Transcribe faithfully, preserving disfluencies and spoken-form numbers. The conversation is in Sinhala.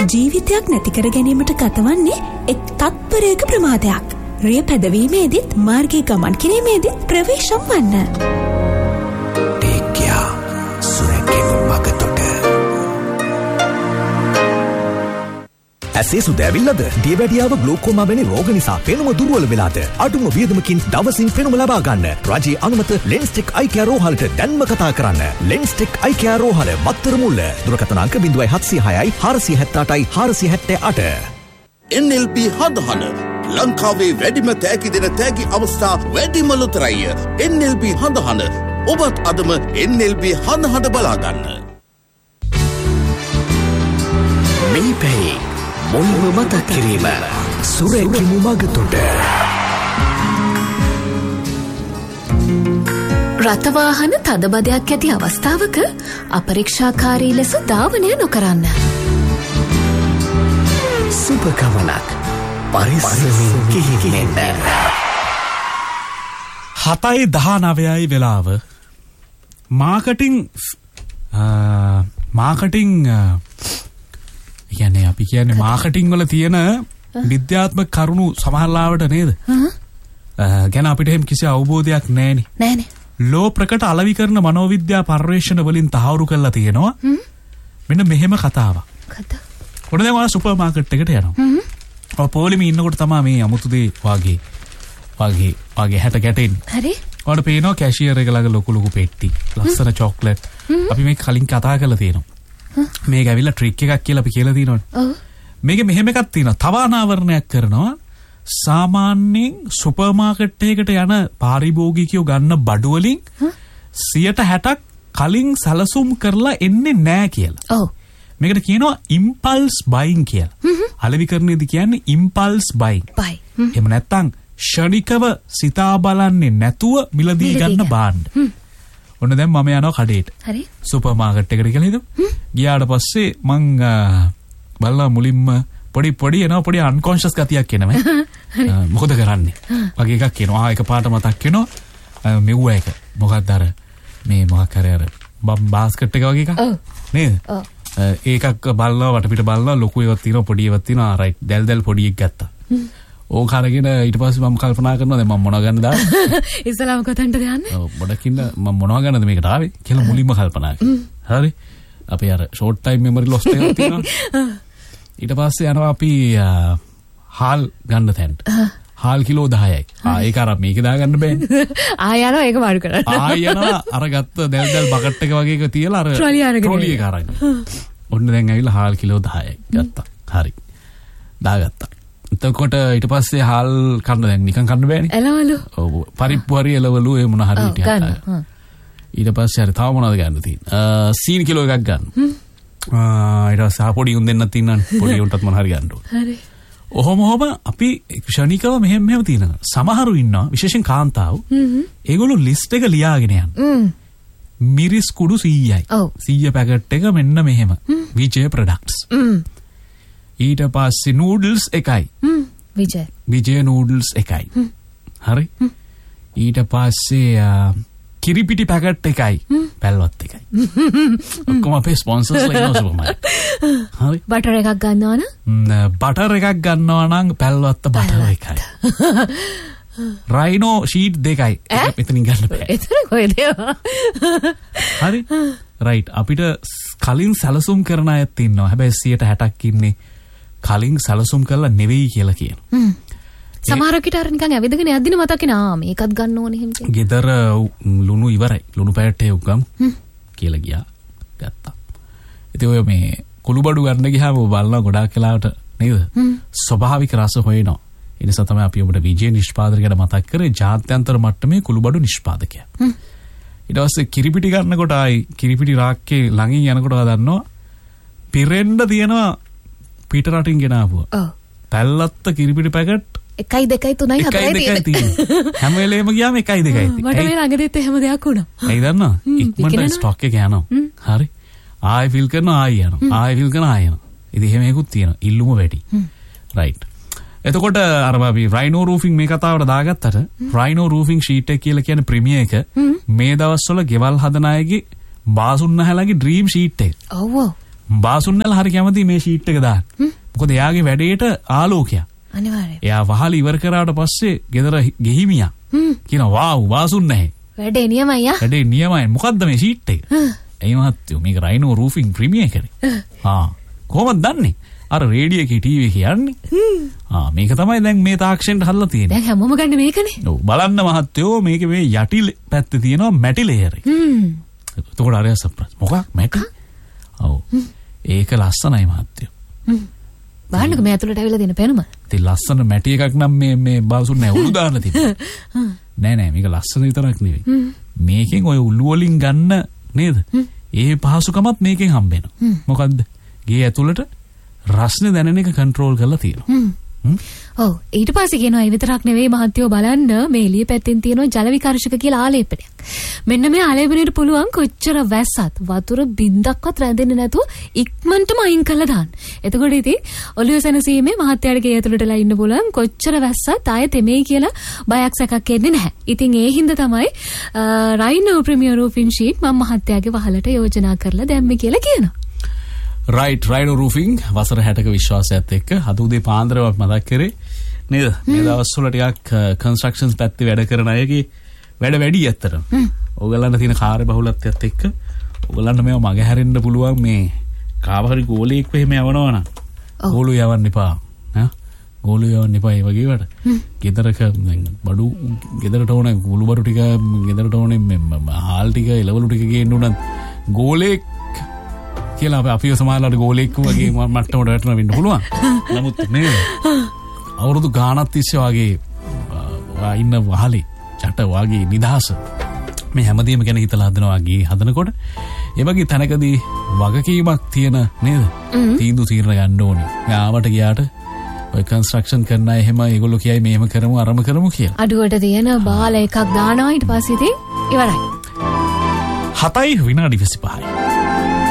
ජීවිතයක් නැති කර ගැනීමට ගතවන්නේ එක් තත්පරයක ප්‍රමාදයක්. රිය පැදවීමේදීත් මාර්ගයේ ගමන් කිරීමේදීත් ප්‍රවේශම් වන්න. ටේකියා සුරැකෙමු මගතොට. ඇසේ සුද ඇවිල්ලාද? දියවැඩියාව ග්ලූකෝමා වැනි රෝග නිසා පෙනුම දුර්වල වෙලාද? අඩුම වියදමකින් දවසින් පෙනුම ලබා ගන්න. රජයේ අනුමත ලෙන්ස්ටෙක් අයි කෙයාර් රෝහලට දැන්ම කතා කරන්න. ලෙන්ස්ටෙක් අයි කෙයාර් රෝහල මත්තර මුල්ල. දුරකථන අංක zero seven zero six four seven eight four seven eight. එන් එල් බී හදහන ලංකාවේ වැඩිම තෑගි දෙන තෑගි අවස්ථා වැඩිම ලොතරැය. එන් එල් බී හදහන ඔබත් අදම එන් එල් බී හදහන බලාගන්න. මේ පැයි මුල්ම මතක් කිරීම සුරැකිමු මගතොට. රථවාහන තදබදයක් ඇති අවස්ථාවක අපරීක්ෂාකාරී ලෙස ධාවනය නොකරන්න. සුපකමනක් පරිස්සමින් කිහිගෙන්න. හතයි දහනවයයි වෙලාව. මාකටිං මාකටිං කියන්නේ අපි කියන්නේ මාකටිං වල තියෙන විද්‍යාත්මක කරුණු සමහරලාවට නේද? ගැන අපිට එහෙම කිසි අවබෝධයක් නැහැනේ. නැහැනේ. ලෝ ප්‍රකට අලෙවිකරන මනෝවිද්‍යා පර්යේෂණ වලින් තහවුරු කරලා තියෙනවා. මෙන්න මෙහෙම කතාවක්. කතා. ඔන්න දැන් ඔයා සුපර් මාකට් එකට යනවා. හ්ම්. ඔය පොලිමේ ඉන්නකොට තමයි මේ අමුතු දේ වාගේ වාගේ වාගේ හැට ගැටෙන්නේ. හරි. ඔයාලට පේනවා කැෂියර් එක ළඟ ලොකු ලොකු පෙට්ටි, ලස්සන චොක්ලට්. අපි මේක කලින් කතා කරලා තියෙනවා. මේක ඇවිල්ලා ට්‍රික් එකක් කියලා අපි කියලා තියෙනවනේ. ඔව්. මේකේ මෙහෙම එකක් තියෙනවා. තව අනාවරණයක් කරනවා. සාමාන්‍යයෙන් සුපර් මාකට් එකකට යන පාරිභෝගිකයෝ ගන්න බඩු වලින් සියයට හැටක් කලින් සැලසුම් කරලා එන්නේ නැහැ කියලා. ඔව්. මේකට කියනවා ඉම්පල්ස් බයින් කියලා. අලෙවිකරණයේදී කියන්නේ ඉම්පල්ස් බයින්. බයි. එහෙම නැත්නම් ෂණිකව සිතා බලන්නේ නැතුව මිලදී ගන්න බාණ්ඩ. ඔන්න දැන් මම යනවා කඩේට. හරි. සුපර් මාකට් එකට කියලා හිතමු. ගියාට පස්සේ මං බලලා මුලින්ම පොඩි පොඩි එනවා පොඩි අන්කොන්ෂස් ගතියක් එනවා. මොකද කරන්නේ? වගේ එකක් එනවා. ආ එකපාරට මතක් වෙනවා. මෙව්ව එක. මොකක්ද අර මේ මොකක් හරි අර බාස්කට් එක වගේ එකක්. නේද? ඔව්. ඒකක් බලනවා වටපිට බලනවා ලොකු එකක් තියෙනවා පොඩි එකක් තියෙනවා. රයිට් දැල් දැල් පොඩි එකක් ගත්තා. ඕක අරගෙන ඊට පස්සේ මම කල්පනා කරනවා දැන් මම මොනව ගන්නද ආවේ? ඉස්සලාම කොතනටද යන්නේ? ඔව් බඩකින්න මම මොනව ගන්නද මේකට ආවේ කියලා මුලින්ම කල්පනා කරා. හරි. අපි අර ෂෝට් ටයිම් මෙමරි ලොස් එකක් තියෙනවා. ඊට පස්සේ යනවා අපි හාල් ගන්න තැනට. හාල් කිලෝ දහයයි. ආ ඒක අර මේක දාගන්න බෑනේ. ආය යනවා ඒක මාරු කරන්න. ආය යනවා අර ගත්ත දැල් දැල් බකට් එක වගේ එක තියලා අර ට්‍රොලි එක අරගෙන. ඔන්න දැන් ඇවිල්ලා හාල් කිලෝ දහයයි ගත්තා. හරි. දාගත්තා. එතකොට ඊට පස්සේ හාල් කන්න දැන් නිකන් කන්න බෑනේ. එළවලු. ඔව් පරිප්පු හරි එළවලු ඒ මොන හරි ටිකක්. ඊට පස්සේ හරි තව මොනවද ගන්න තියෙන්නේ? සීනි කිලෝ එකක් ගන්න. ඊට පස්සේ පොඩි උන් දෙන්නත් තියෙනවානේ. පොඩි උන්ටත් මොන හරි ගන්න ඕන. හරි. ඔහොම ඔහොම අපි ක්ෂණිකව මෙහෙම මෙහෙම තියෙනවා. සමහරු ඉන්නවා විශේෂයෙන් කාන්තාව. ඒගොල්ලෝ ලිස්ට් එක ලියාගෙන යනවා. මිරිස් කුඩු සීයයි. සීය පැකට් එක මෙන්න මෙහෙම. විජය ප්‍රොඩක්ට්ස්. ඊට පස්සේ නූඩල්ස් එකයි. විජය. විජය නූඩල්ස් එකයි. හරි. ඊට පස්සේ කිරිපිටි පැකට් එකයි. පැල්වත් එකයි. ඔක්කොම අපේ ස්පොන්සර්ස් ලා ඉන්නවා සුපර් මාකට්. හරි. බටර් එකක් ගන්නවා නම්? බටර් එකක් ගන්නවා නම් පැල්වත්ත බටර් එකයි. රයිනෝ ෂීට් දෙකයි. එතනින් ගන්න බෑ. එතන කොහෙද? හරි. රයිට්. අපිට කලින් සැලසුම් කරන අයත් ඉන්නවා. හැබැයි සියයට හැටක් ඉන්නේ කලින් සැලසුම් කරලා නෙවෙයි කියලා කියනවා. සමහරකට අර නිකන් ඇවිදගෙන යද්දින මතක් වෙනවා මේකත් ගන්න ඕනේ එහෙම කියලා. ගෙදර ලුණු ඉවරයි. ලුණු පැකට් එක උගම් කියලා ගියා. ගත්තා. ඉතින් ඔය මේ කුළුබඩු ගන්න ගියාම බලනවා ගොඩාක් වෙලාවට නේද? ස්වභාවික රස හොයනවා. ඒ නිසා තමයි අපි ඔබට විජේ නිෂ්පාදකයට මතක් කරේ ජාත්‍යන්තර මට්ටමේ කුළුබඩු නිෂ්පාදකයා. ඊට පස්සේ කිරිපිටි ගන්නකොට ආයි කිරිපිටි රාක්කේ ළඟින් යනකොට හදන්නවා පිරෙන්න තියෙනවා පිට රටින් ගෙනාවුවා. ඔව්. පැල්ලත්ත කිරිපිටි පැකට් එකයි දෙකයි තුනයි හතරයි තියෙනවා. හැම වෙලේම ගියාම එකයි දෙකයි තියෙනවා. මට මේ ළඟදීත් එහෙම දෙයක් වුණා. ඇයි දන්නව? ඉක්මනට ස්ටොක් එක යනවා. හරි. ආයෙ ෆිල් කරනවා ආයෙ යනවා. ආයෙ ෆිල් කරනවා ආයෙ යනවා. ඉතින් එහෙම එකකුත් තියෙනවා. ඉල්ලුම වැඩි. රයිට්. එතකොට අර අපි රයිනෝ රූෆින් මේ කතාවට දාගත්තට රයිනෝ රූෆින් ෂීට් එක කියලා කියන්නේ ප්‍රීමියර් එක මේ දවස්වල ගෙවල් හදන අයගේ බාසුන් නැහැලාගේ ඩ්‍රීම් ෂීට් එක. ඔව් ඔව්. බාසුන්නල හරි කැමති මේ ෂීට් එක දාන්න. මොකද එයාගේ වැඩේට ආලෝකයක්. අනිවාර්යයෙන්. එයා වහල ඉවර කරාට පස්සේ ගෙදර ගෙහිමියා කියනවා වාව් වාසුන් නැහැ. වැඩේ නියමයි යා. වැඩේ නියමයි. මොකද්ද මේ ෂීට් එක? එයි මහත්තයෝ මේක රයිනෝ රූෆින් ප්‍රීමියර් කරේ. ආ කොහොමද දන්නේ? අර රේඩියෝ එකේ ටීවී එකේ යන්නේ. ආ මේක තමයි දැන් මේ තාක්ෂණයට හදලා තියෙන්නේ. දැන් හැමෝම ගන්න මේකනේ. ඔව් බලන්න මහත්තයෝ මේකේ මේ යටි පැත්තේ තියෙනවා මැටි ලේයර් එක. හ්ම්. එතකොට අරයා සර්ප්‍රයිස්. මොකක් මැටි? ඔව්. ඒක ලස්සනයි මහත්තයෝ. හ්ම්. බලන්නක මේ ඇතුළට ඇවිල්ලා තියෙන පෙනුම. ඉතින් ලස්සන මැටි එකක් නම් මේ මේ බවුසුන් නෑ උළු දාන්න තිබ්බා. නෑ නෑ මේක ලස්සන විතරක් නෙවෙයි. මේකෙන් ඔය උළු වලින් ගන්න නේද? ඒ පහසුකමත් මේකෙන් හම්බ වෙනවා. මොකද්ද? ගේ ඇතුළට රස්නේ දැනෙන එක කන්ට්‍රෝල් කරලා තියෙනවා. ඔව් ඊට පස්සේ කියනවා ඒ විතරක් නෙවෙයි මහත්තයෝ බලන්න මේ එළිය පැත්තෙන් තියෙනවා ජල විකාශක කියලා ආලේපනයක්. මෙන්න මේ ආලේපනයට පුළුවන් කොච්චර වැස්සත් වතුර බින්දක්වත් රැඳෙන්නේ නැතුව ඉක්මනටම අයින් කරලා දාන්න. එතකොට ඉතින් ඔලිය සනසීමේ මහත්තයාට ගේ ඇතුළටලා ඉන්න පුළුවන් කොච්චර වැස්සත් ආයෙත් එමෙයි කියලා බයක් සැකක් එන්නේ නැහැ. ඉතින් ඒ හින්දා තමයි රයිනෝ ප්‍රීමියර් රූෆින් ෂීට් මම මහත්තයාගේ වහලට යෝජනා කරලා දැම්මේ කියලා කියනවා. රයිට් රයිනෝ රූෆින් වසර හැටක විශ්වාසයත් එක්ක අද උදේ පාන්දරවත් මතක් කරේ නේද? මේ දවස්වල ටිකක් කන්ස්ට්‍රක්ෂන්ස් පැත්තේ වැඩ කරන අයගේ වැඩ වැඩි ඇත්තටම. ඕගලන්ට තියෙන කාර්ය බහුලත්වයත් එක්ක ඕගලන්ට මේව මග හැරෙන්න පුළුවන් මේ කාව හරි ගෝලීෙක් එහෙම යවනවා නම් ගෝලු යවන්න එපා. ඈ ගෝලු යවන්න එපා ඒ වගේ වට. ගෙදරක බඩු ගෙදරට ඕන ගුළු බඩු ටික ගෙදරට ඕනේ හාල් ටික එළවලු ටික ගේන්න උනත් ගෝලීෙක් කියලා අපිව සමාජලාට ගෝලෙක් වගේ මට්ටමට වැටෙන්න වෙන්න පුළුවන්. නමුත් මේ අවුරුදු ගානක් තිස්සේ වගේ ඉන්න වහලේ යට වගේ නිදහස මේ හැමදේම ගැන හිතලා හදනවා වගේ හදනකොට ඒ වගේ තැනකදී වගකීමක් තියෙන නේද? තීන්දුව తీරන ගන්න ඕනේ. මේ ආවට ගියාට ඔය කන්ස්ට්‍රක්ෂන් කරන අය එහෙම ඒගොල්ලෝ කියයි මේම කරමු අරම කරමු කියලා. අඩුවට තියෙන බාල එකක් දානවා ඊට පස්සේ ඉතින් ඉවරයි. හතයි විනාඩි විසිපහයි.